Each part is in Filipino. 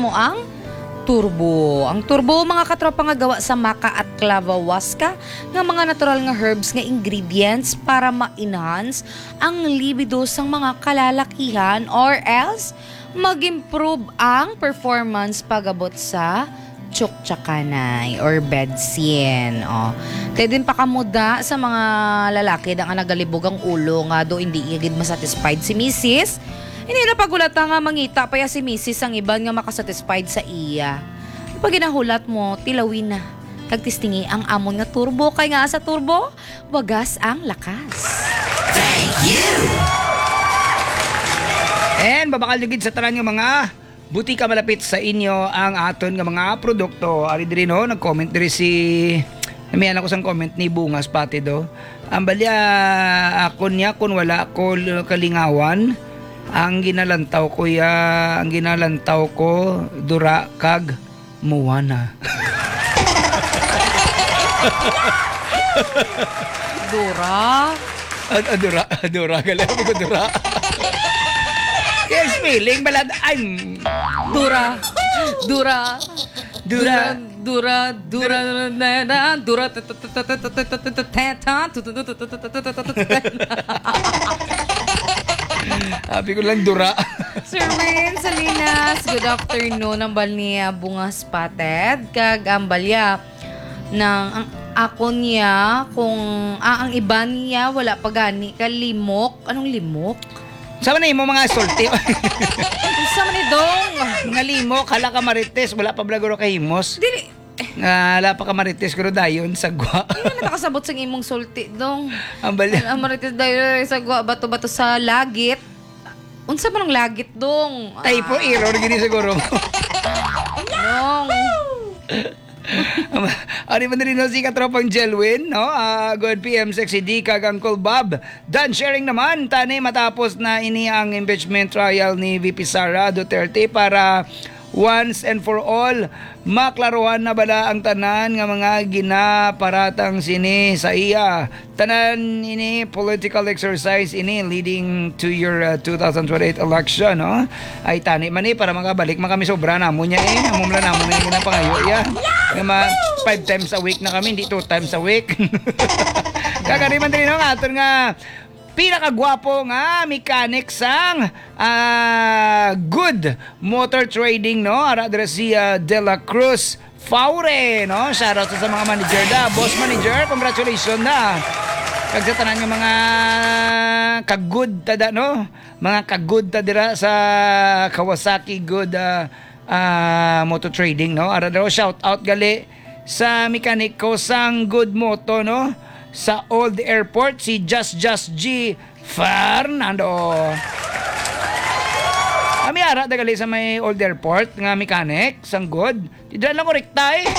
mo ang turbo. Ang turbo mga katropa nga gawa sa maca at clavahuasca nga mga natural nga herbs nga ingredients para ma-enhance ang libido sang mga kalalakihan or else mag-improve ang performance pagabot sa tsuktsakanay or bedsin. Kaya din pakamuda sa mga lalaki na nagalibog ang ulo nga do hindi igid masatisfied si misis. Hindi na pagulata nga mangita pa ya si misis ang iban nga makasatisfied sa iya. Pag ginahulat mo, tilawin na. Kagtistingi ang amon nga turbo. Kaya nga sa turbo, wagas ang lakas. Thank you! And babakal nyo sa tanan yung mga butika malapit sa inyo ang aton nga mga produkto. Ari diri no, nag-comment diri si namiyan ako sang comment ni Bungas pati do. Ang balya ako niya kung wala ko kalingawan. Ang ginalantaw ko dura kag Moana. Dura? Dura galing ko dura. Yes, feeling balad I'm Dura. Sabi ko lang dura. Sir Wayne Salinas, good afternoon. Ang bal niya Bungas Spotted. Kag ang balya ng ako niya kung ang iba niya wala pa gani ka limok. Anong limok? Sama na mo mga sulti. Sama ni Dong. Mga limok, hala ka marites, wala pa blagoro kay himos. Dili. Wala pa ka marites pero dayon sagwa. Hindi na nakasabot sa imong sulti Dong. Ang bali. Ang marites dahil sa bato-bato sa lagit. Unsa man ang lagit Dong? Typo error gini siguro. Dong. Ari man rin no si katropang Jelwin, no? Good PM Sexy D kag Uncle Bob. Done sharing naman tani matapos na ini ang impeachment trial ni VP Sara Duterte para once and for all maklaruhan na bala ang tanan nga mga ginaparatang sini sa iya. Tanan ini political exercise ini leading to your 2028 election, no? Ay tani man para makabalik kami sobra na mo niya amumla na mo na ginapangayo ya. Nga 5 times a week na kami, hindi 2 times a week. Kakariman din no aton nga pinakagwapo nga mechanic sang Good Motor Trading, no? Ara dira si De La Cruz Faure, no? Shoutout sa mga manager da. Boss manager, congratulations na. Kag sa tanan nga mga kagud tada, no? Mga kagud ta dira sa Kawasaki Good Motor Trading, no? Ara dira shout out gali sa mechanic ko sang Good Moto, no? Sa Old Airport, si Just G Fernando. Kami ara dagali sa may Old Airport nga mechanic sang good. Tidak lang ko rektay.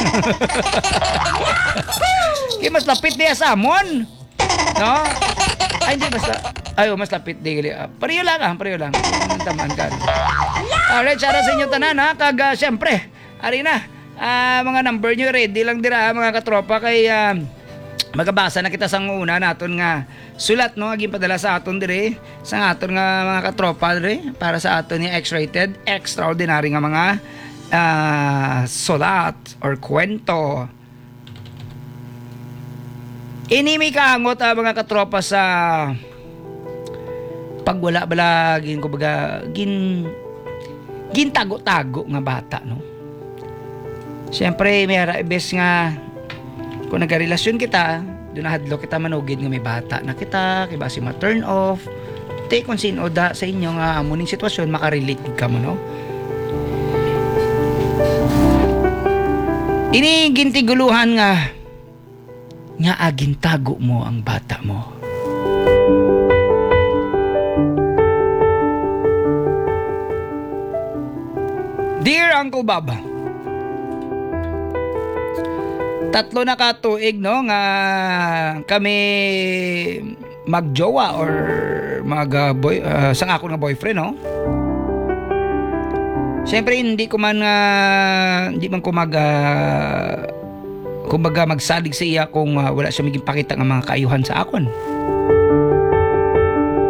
Kaya mas lapit niya sa amon. No? Ay hindi basta. Ayo mas lapit di gali. Pareho lang. Tamaan ka. Alright, shout out sa inyo tanan ha. Kag syempre, ari na. Mga number nyo ready lang dira mga katropa kay magabasa na kita sa una naton nga sulat, no, aging padala sa aton dire sa aton nga mga katropa dire para sa aton ni X-rated extraordinary nga mga sulat or kwento. Ini may kahangot mga katropa sa pagwala bala gin ko baga gin tago-tago nga bata, no. Siyempre may bes nga kung nagka-relasyon kita, doon nahadlo kita manugid nga may bata na kita, kaya basi ma-turn off. Take kung sino da sa inyo nga amuning sitwasyon, makarelate ka mo, no? Ini gintiguluhan nga aging tago mo ang bata mo. Dear Uncle Bob, 3 na katuig, no, nga kami magjowa or sang ako nga boyfriend, no. Siyempre hindi man ko kumbaga magsalig sa iya kung wala siya maging pakita ng mga kaayuhan sa akon.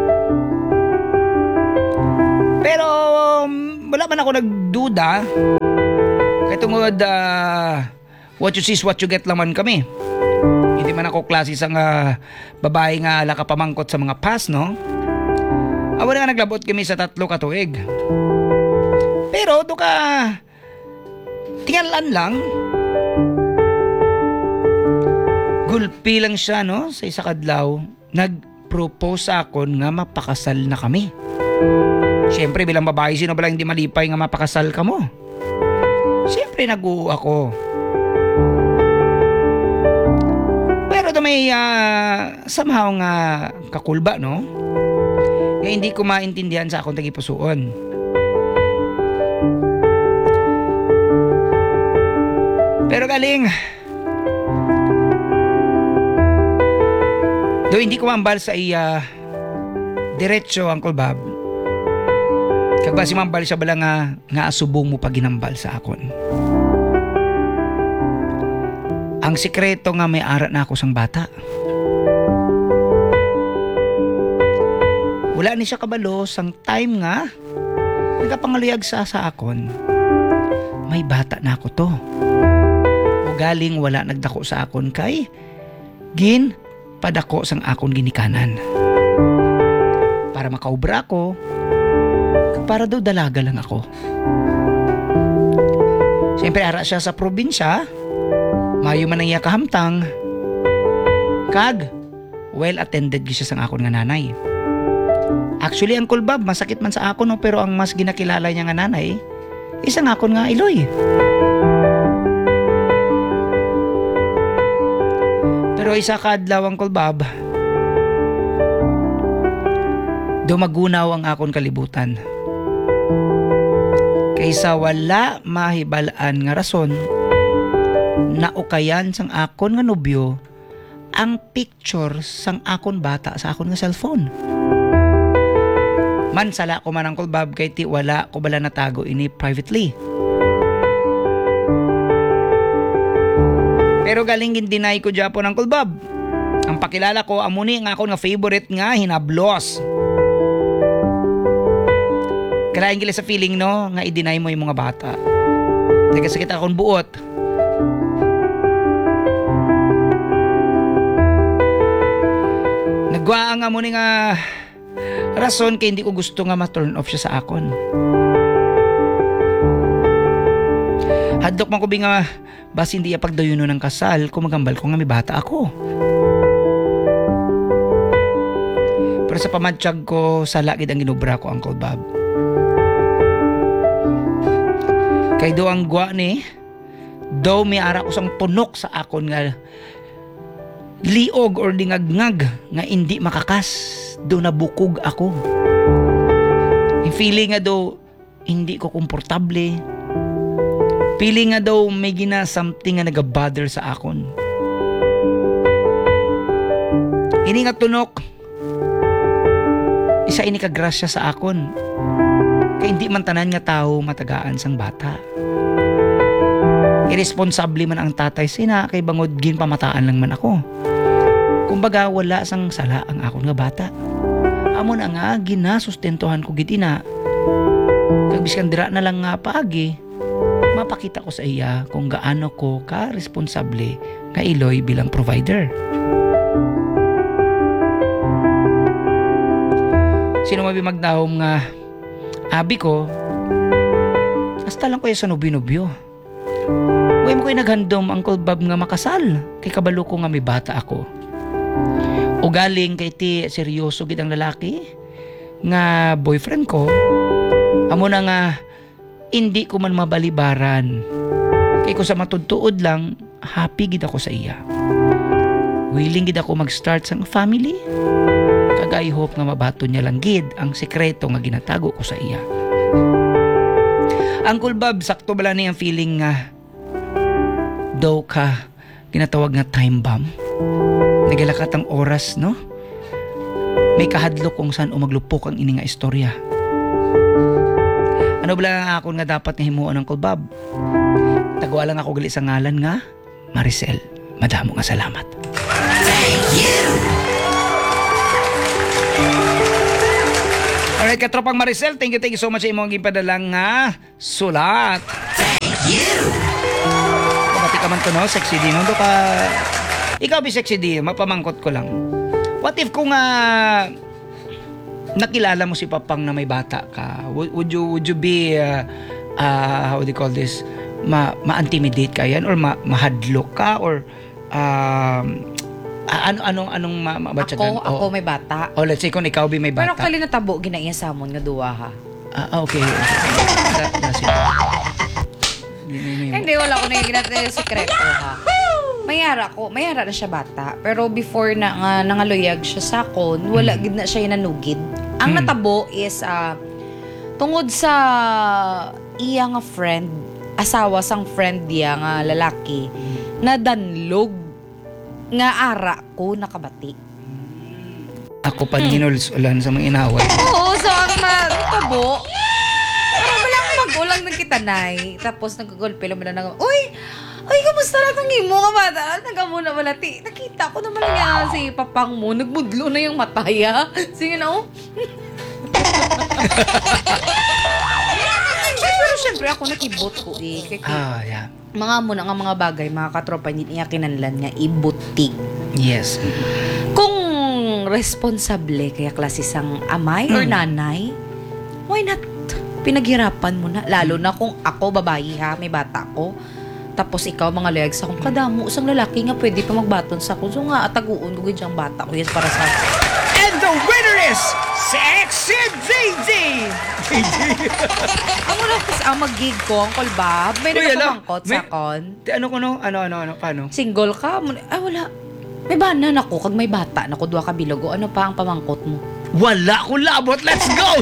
Pero wala man ako nagduda Kaya tungod, what you see is what you get laman kami. Hindi man ako klase sa babae nga lakapamangkot sa mga past, no? Awa nga naglabot kami sa 3 ka tuig. Pero do ka tingalan lang. Gulpi lang siya, no? Sa isa kadlaw, nag-propose sa akon nga mapakasal na kami. Siyempre, bilang babae, sino ba lang hindi malipay nga mapakasal ka mo? Siyempre, nag-oo ako. Pero do may somehow nga kakulba, no? Nga hindi ko maintindihan sa akong tagipusoon. Pero galing, do hindi ko mambal sa diretso, Uncle Bob. Kag ba si mambal siya bala nga asubong mo pag ginambal sa akon. Ang sikreto nga may ara na ako sang bata. Wala ni siya kabalo sang time nga nagapangaluyag sa akon. May bata na ako to. O galing wala nagdako sa akon kay gin padako sang akon ginikanan. Para makaubra ko, para daw dalaga lang ako. Siyempre ara siya sa probinsya, mayo man ang iya kahamtang, kag well attended siya sang akon nga nanay. Actually, Uncle Bob, masakit man sa akon, no, pero ang mas ginakilala niya nga nanay, isang akon nga iloy. Pero isa kadlaw, Uncle Bob, dumagunaw ang akon kalibutan. Kaysa wala mahibalaan nga rason, naukayan sang akon nga nobyo ang picture sang akon bata sa akon nga cellphone. Mansala ko man, Uncle Bob, kay ti wala ko bala natago ini privately. Pero galing gindinay ko Japon, Uncle Bob. Ang pakilala ko, amuni nga ako nga favorite nga, hinablos. Kalaing gila sa feeling, no, nga i-deny mo yung mga bata. Nagasakit akong buot. Nagwa nga muni nga rason kaya hindi ko gusto nga ma-turn off siya sa akon. Hadlok man ko nga bas hindi pagdayuno ng kasal kung magambal ko nga may bata ako. Pero sa pamadsyag ko, sala gid ang ginubra ko, Uncle Bob. Kay do ang gwa ni, do may ara ko sang punok sa akon nga liog or dingagngag nga hindi makakas. Do nabukog ako. Yung feeling nga do hindi ko komportable. Feeling nga do may gina something nga nagabother sa akon. Ini nga tunok, isa ini kagrasya sa akon. Kaya hindi man tanan nga tao matagaan sang bata. Irresponsable man ang tatay sina kay bangod gin pamataan lang man ako. Kumbaga wala sang sala ang akon nga bata. Amo na nga ginasustentuhan ko gid ina. Kag biskan dira na lang nga paagi, mapakita ko sa iya kung gaano ko ka responsable nga iloy bilang provider. Sino mabi magdahom nga abi ko, hasta lang ko sa nobyo-nobyo. Uy mo ko'y naghandom, Uncle Bob, nga makasal. Kay kabalo ko nga may bata ako. O galing kay ti seryoso gid ang lalaki nga boyfriend ko. Amo na nga hindi ko man mabalibaran. Kay ko sa matudtuod lang, happy gid ako sa iya. Willing gid ako mag-start sang family. Kag I hope nga mabato niya lang gid ang sekreto nga ginatago ko sa iya. Uncle Bob, sakto bala ni ang feeling nga daw ka ginatawag nga time bomb. Nagalakat ang oras, no? May kahadlok kung saan umaglupok ang ini nga istorya. Ano ba lang ako nga dapat nga himuon, Uncle Bob? Tagwa lang ako gali sa ngalan nga Maricel. Madamo nga salamat. Thank you. Alright, katropang Maricel, thank you so much sa imong gipadalang nga sulat. Thank Kabati ka man to, no? Sexy D, no? Do ka... Ikaw, bi Sexy D, mapamangkot ko lang. What if kung nakilala mo si Papang na may bata ka, would you be how do you call this, ma-intimidate ka yan or mahadlok ka or anong mabatsagan? Ako may bata. Oh, let's say kung ikaw may Pero bata. kali natabo ginaiya sa amon nga duwa ha. Okay. That's it. Hindi, wala ko na yung ginatay sekreto ha. Mayara na siya bata. Pero before na nga nangaluyag siya sa akon, wala gid na siya nanugid. Ang natabo is tungod sa iya nga friend, asawa sang friend niya nga lalaki, na danlog nga ara ko nakabati. Ako pa hinulsulan sa mga inaway. Oo, so ang natabo, parang walang magulang ng kitanay. Tapos nagkagulpe lang na Uy, kamusta na kang imo ka bata? Nagamuna malati. Nakita ko naman niya si Papang mo. Nagmudlo na yung mataya. Sige na, Pero syempre ako nakibot ko eh. Yeah. Mga muna nga mga bagay, mga katropa niya kinanlan nga ibutik. Yes. Kung responsable kaya klase sang amay or nanay, why not? Pinaghirapan mo na. Lalo na kung ako babae ha, may bata ko. Tapos ikaw mga layag sa kung kadamo isang lalaki nga pwede pa magbaton sa kuso nga ataguon ko gyud bata ko yes para sa. And the winner is Sexy JJ. Amo na kas mag-gig ko ang kolbab. May nagpamangkot sa kon. Ano ko no? Ano paano? Single ka? Wala. May banan ako kag may bata na ko duha ka bilogo. Ano pa ang pamangkot mo? Wala ko labot. Let's go.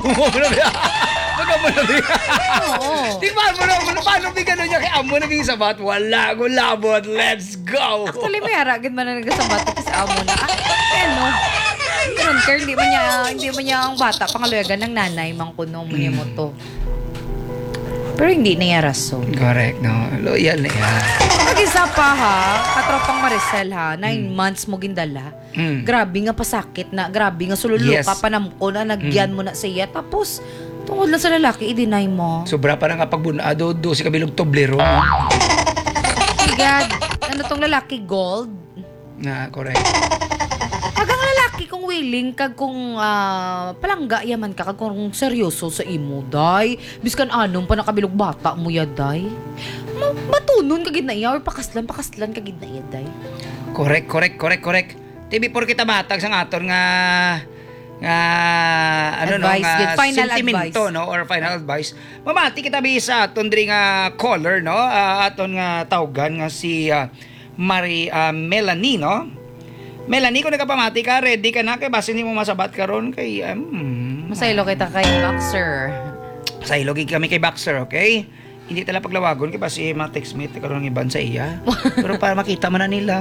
Oo. Di ba mo na paano bigano niya kay amo naging sabat? Wala ko labot. Let's go. Actually may aragid man na nagasabat kasi amo na. Ano? Karon care hindi man niya ang bata pangaluyagan ng nanay mang kuno mo niya mo to. Pero hindi na niya rason. Correct, no? Loyal na yan. Mag-isa pa ha, katropang Maricel ha, 9 months mo gindala. Grabe nga pasakit na, grabe nga sululuka Yes. panamko na, nagyan mo na siya. Tapos, tungkol lang sa lalaki, i-deny mo. Sobra pa na nga pagbunado do si kabilog toblero. No? Oh God, ano tong lalaki, gold? Na, correct. Pag ang lalaki kung willing kag kung palangga yaman ka kag kung seryoso sa imo day biskan anong pa nakabilog bata mo ya day matunon kagid na iya or pakaslan kagid na iya day. Correct. Tibi por kita matag sang aton nga Advice, nga good. Final sentimento advice. no or final advice. Mamati kita bisa aton diri nga caller no aton nga tawgan nga si Melanie no. Melanie, kung nagkapamati ka, ready ka na kay base hindi mo masabat karon kay Masaylo kita kay Boxer. Masaylo kami kay Boxer, okay? Hindi tala paglawagon kay base ma-textmate karon ng iban sa iya. Pero para makita man na nila.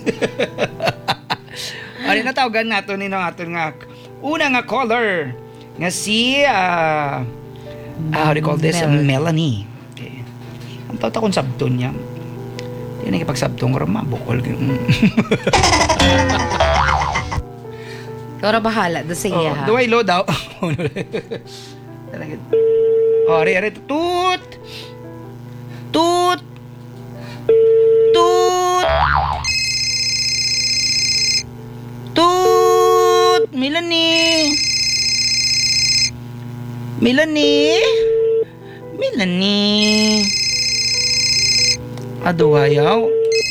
Ari na tawagan nato ni aton nga una nga caller nga si how do you call this? Melanie. Okay. Ang tatakon sabton niya. Hindi na kipagsabtong ko mabukol. Pero bahala do sa iya ha. Duway lo daw. Ari, tut. Tut. Tut. Tut. Melanie. Aduwayaw.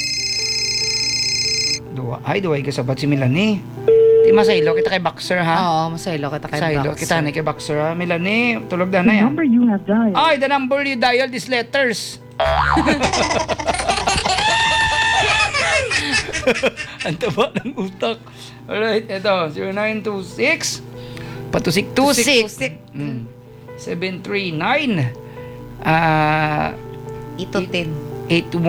Duway kasabat si Melanie. Di masaylo kita kay Boxer ha. Oo, masaylo kita kay Saylo Boxer. kita na kay Boxer ha. Melanie, tulog na The yan. number you have dialed. Ay, the number you dialed is letters. Ang taba ng utak. Alright, ito. 0926 patusik 26 739 Ito 10. 81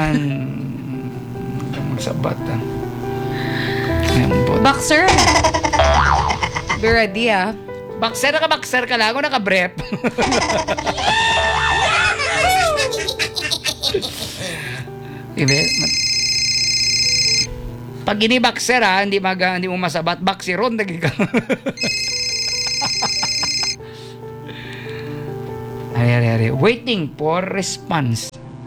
magsabat ha. Ayan po. Boxer. Be ready ah. Boxer ka lang o naka-brep. Ibe, pag ini boxer ha, hindi mo masabat, boxeron lagi ka. Ari. Waiting for response.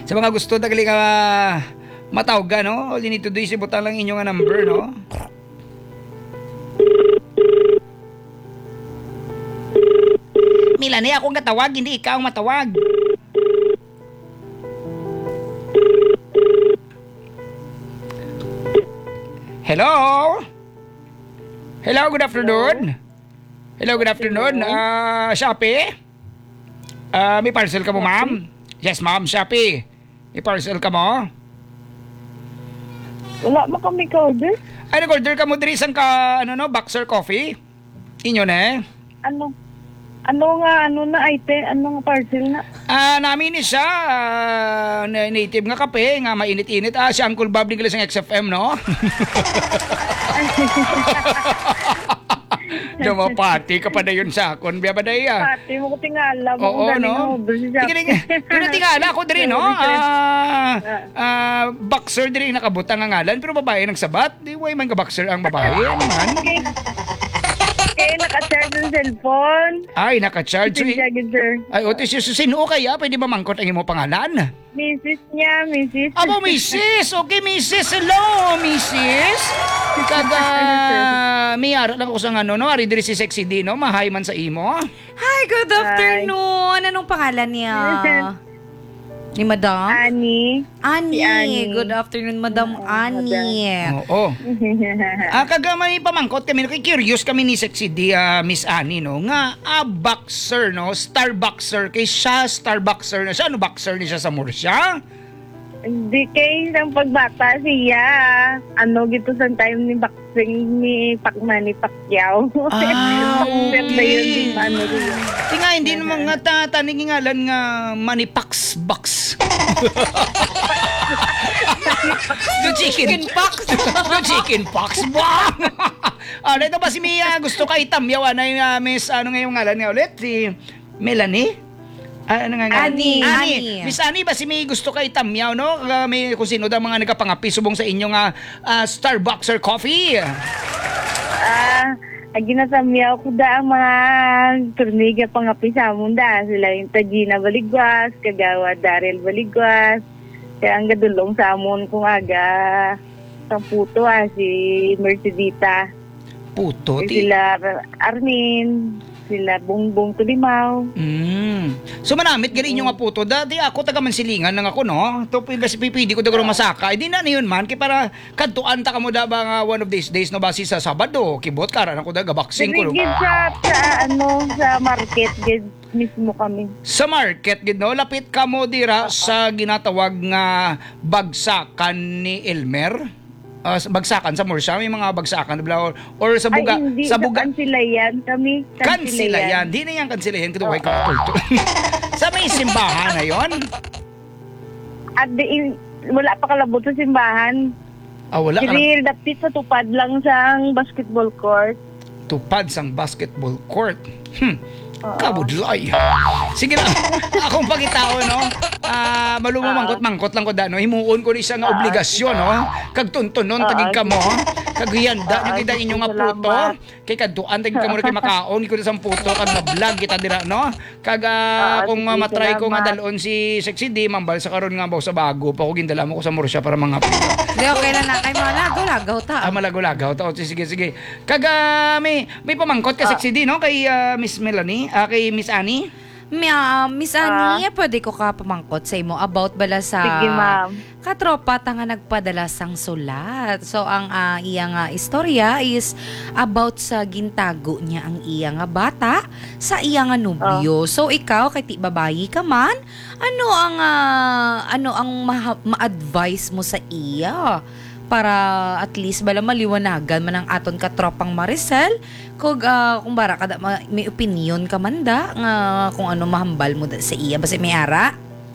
Sa mga gusto tagali ka matawag no? All you need to do is ibutan lang inyong number, no? Milani, ako ang katawag, hindi ikaw ang matawag. Hello? Hello, good afternoon. Hello, good afternoon. Shopee? May parcel ka mo, ma'am? Yes, ma'am, Shopee. May parcel ka mo? Wala mo kami ka-order? Ay, nag-order ka mo diri isang ka, Boxer Coffee? Inyo na eh. Ano na item? Ano nga parcel na? Namin ni siya, native nga kape, nga mainit-init. Si Uncle Bob Nicholas ng XFM, no? Dumapati ka pa na yun sa akon, biya ba na iya? Pati mo ko tingala mo Oo, kung galing no? ang order siya. Yun ang tingala ako diri, no? Boxer diri nakabutang ang ngalan, pero babae nagsabat. Di way man ka boxer ang babae. Ano man? Okay, naka-charge ang cellphone. Ay, naka-charge. Sir. Ay, otis yung sino kaya? Pwede ba mangkot ang imo pangalan? Mrs. niya, Mrs. Abo, Mrs. Okay, Mrs. Hello, Mrs. Miyara lang ako sa Ari diri si Sexy D, no? Mahay man sa imo. Hi, good afternoon. Anong pangalan niya? Ni Madam? Ani. Ani. Si Ani. Good afternoon, Madam Ani. Oo. May pamangkot kami, curious kami ni Sexy D, Miss Ani, no? Nga, boxer, no? Star boxer. Kay siya, star boxer na siya. Ano boxer ni siya sa Murcia? Hindi kay isang pagbata siya. Gito sa time ni boxing ni Pacman ni Pacquiao. Okay. Yun, rin. Tinga, hindi naman nga taning ngalan nga Manipax Box. The chicken pox. The chicken pox. Wow! Ito ba si Mia? Gusto ka itamyaw na yung miss, ngayong ngalan nga ulit? Si Melanie? Ano nga nga? Ani. Miss Ani, ba si May gusto ka itamyaw, no? May kung sino daw mga nagkapangapi subong sa inyong Starbucks or coffee? Ginasamyaw ko da ang mga turniga pangapi sa amon da. Sila yung Tagina Baligwas, Kagawa Daryl Baligwas. Kaya ang gadulong sa amon kung aga sa puto si Mercedita. Puto? Sila Armin, sila Bongbong Tulimaw. So manamit gali inyo nga puto. Dati ako taga Mansilingan lang ako, no? To pipidi ko daw masaka. Di na yun man kay para kadtuan ta kamo da ba nga one of these days no basi sa Sabado. Kibot karan ako daga boxing ko. Dirigid sa market gid mismo kami. Sa market gid no, lapit kamo dira sa ginatawag nga bagsakan ni Elmer. Bagsakan sa Murcia, may mga bagsakan or sa buga. Ay, hindi, sa buga. Kansilayan kami. Kansilayan. Di na yan kansilayan. Kutuway ka kulto. Sa may simbahan na yon. At wala pa kalabot sa simbahan. Wala ka Dili dapit sa tupad lang sa basketball court. Tupad sang basketball court. Kabudlay. Sige na. Akong pagitao, no? Malumamangkot-mangkot lang ko da, no? Himuon ko ni siya nga obligasyon, no? Kag tuntunon, tagig ka mo. Kag hiyanda, nyo kita inyo nga puto. Kay kadtuan, tagig ka mo na kay makaon. Ko na sang puto, kag na-vlog kita dira, no? Kag kung matry ko nga dalon si Sexy D, mambal sa karon nga baw sa bago. Pa ko gindala mo ko sa Murcia para mga Hindi, okay lang na. Kay malagaw-lagaw ta. Malagaw-lagaw ta. Sige. Kag may pamangkot ka Sexy D, no? Kay Miss Melanie. Kay Miss Annie? Miss Annie, pwede ko ka pamangkot sa imo about bala sa Sige, ma'am. katropa ta nga nagpadala sang sulat. So, ang iyang istorya is about sa gintago niya ang iyang bata sa iyang nobyo. So, ikaw, kay ti babayi ka man, ano ang ma-advise mo sa iya? Para at least bala maliwanagan man ang aton katropang Maricel kung bara kada may opinion ka man da nga kung ano mahambal mo da sa iya basta may ara.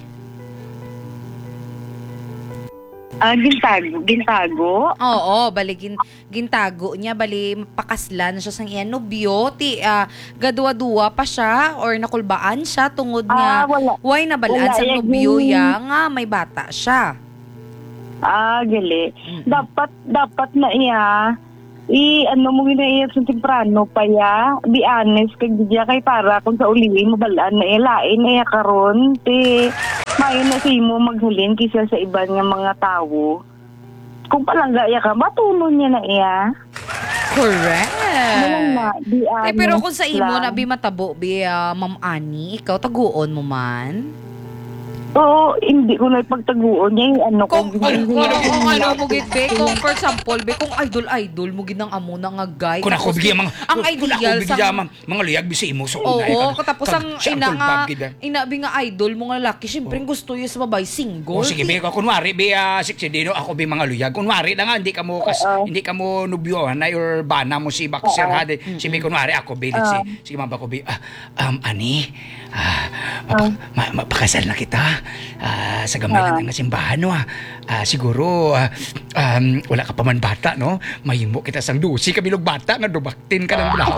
Gintago? Oo, bali gintago niya, bali pakaslan siya sang iya nobyo, gadwa-dua pa siya or nakulbaan siya tungod nga wala. why nabalaan Wala, sang nobyo ya nga may bata siya. Gali. Dapat na iya mo ginaiyak sa temprano pa ya. Be honest kay diya kay para kung sa uli mabalaan na iya lain iya karon Mayon na si mo maghulin kisa sa iba nga mga tao. Kung palanggaya ka, matunon niya na iya. Correct. Malang na, di Pero kung sa imo lang. na bi matabo bi Ma'am Ani, ikaw taguon mo man. Oo, hindi ko na ipagtaguon niya yung ano Kung ko. mo gid be, kung for example be, kung idol mo gid ng amo na nga guy. Kung ako tapos bigyan mga ang ideal sa mga luyag bisi imo so Oo, katapos ang siya ina Uncle nga, Bob, gid, ah. ina bi nga idol mo nga lalaki, syempre gusto yun sa babae single. O sige, be, kunwari, be, siksi dino, ako be mga luyag. Kunwari na nga, hindi ka mo nubyohan na or bana mo si Bakser Hade. Si be, kunwari, ako be, let's say, sige, mamba ko be, Ani, mapakasal na kita sa gamay na nga simbahan, no, siguro, wala ka pa man bata, no? Mahimo kita sang dusi, kabilog bata, nga dubaktin ka ng bulaw.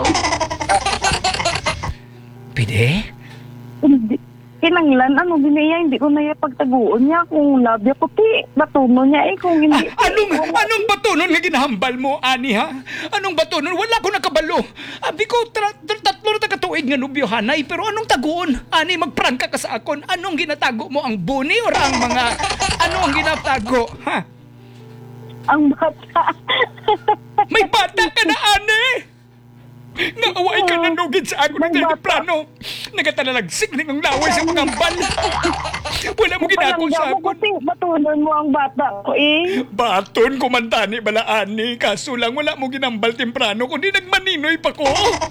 Pwede? Hindi. Kinanglan, ano binaya, hindi ko na ipagtaguon niya. Kung labya ko, batuno niya kung hindi. Anong batunon nga ginahambal mo, Ani, ha? Anong batunon? Wala ko nakabalo. Abi ko, tatlo na tagatuig nga nubyohanay, pero anong taguon? Ani, magprangka ka sa akon. Anong ginatago mo? Ang buni or ang mga... Ano ang ginatago, ha? Ang bata. May bata ka na, Ani! Naaway ka na nugid sa ako ng plano. Nagatalalagsik na ng laway sa mga ambal. Wala mo ginako sa akon. Batunon mo ang bata ko, Baton ko man tani balaani. Kaso lang wala mo ginambal temprano kundi nagmaninoy pa ko.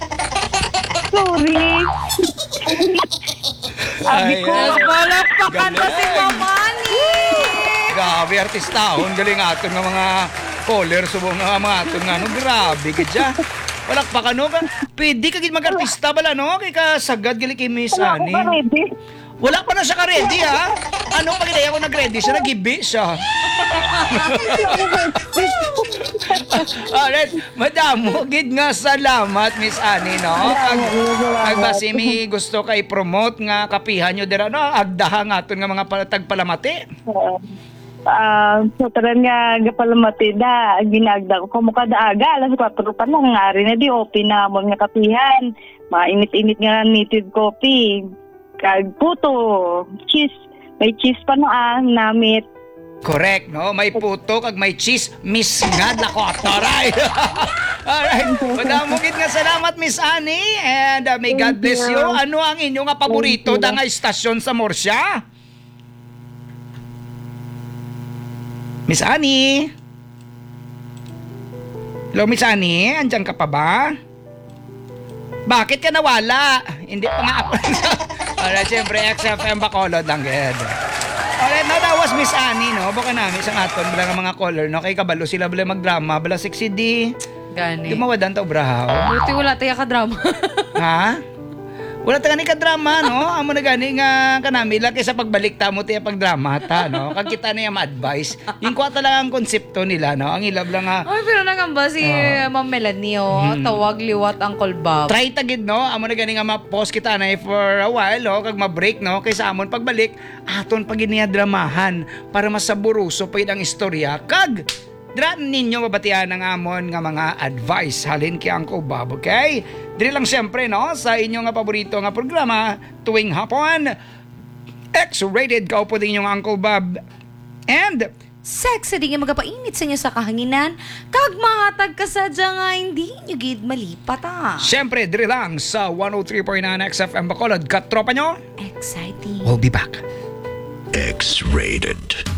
Sorry. Ay, Palakpakan na si galing. Ma'am Ani. Grabe, artistahon. Galing aton nga mga caller. Subong nga mga aton nga. No, grabe ka dyan. Walak pa ka, no? Pwede ka mag-artista bala, no? Kaya ka sagad gali kay Miss Wala ko Ani. pa ready. Wala pa na siya ka-ready, ha? Ano pag inaya ko nag-ready siya? Nag-ibi siya. Alright, madam, gid nga salamat, Miss Ani, no? Agbasi mi gusto kay promote nga kapihan nyo dira, no? Agdaha nga aton nga mga tagpalamati. So taran nga gapalamati da ginagda ko kamo kada aga alas 4 pa lang ngari na di open na mo nga kapihan mainit-init nga native coffee kag puto cheese may cheese pa no namit. Correct, no? May puto kag may cheese, Miss nga lako taray. Alright, madam gid nga salamat, Miss Ani, and may God bless you. Ano ang inyo nga paborito da nga istasyon sa Morsya? Miss Ani? Hello, Miss Ani? Andiyan ka pa ba? Bakit ka nawala? Hindi pa nga ako. Alright, siyempre, XFM Bacolod lang, ged. Alright, now that was Miss Ani, no? Baka namin isang aton, bala nga mga caller, no? Kay kabalo sila, bala magdrama, bala 6CD. Gani. Di mawadan to, brahaw. Buti wala tayo ka-drama. Ha? Wala ta gani ka drama, no? Amo na gani nga kanami lang kaysa pagbalik ta mo tiya pagdrama ta, no? Kag kita na yung advice. Yung kuha talaga ang konsepto nila, no? Ang ilab lang nga Ay, pero nangamba si Ma'am Melanie, tawag liwat Uncle Bob. try tagid, no? Amo na gani nga ma-pause kita na for a while, no? Kag ma-break, no? Kaysa amon pagbalik, aton pag dramahan para masaburuso pa ang istorya. Kag dran ninyo mabatian ang amon nga mga advice halin kay Uncle Bob, okay? Dili lang siyempre, no? Sa inyo nga paborito nga programa tuwing hapon, X-rated ka po din yung Uncle Bob. And Sexy di nga magapainit sa inyo sa kahanginan, kag mahatag ka sadya nga hindi nyo gid malipat siyempre, diri lang sa 103.9 XFM Bacolod. Katropa nyo, Exciting. we'll be back. X-rated.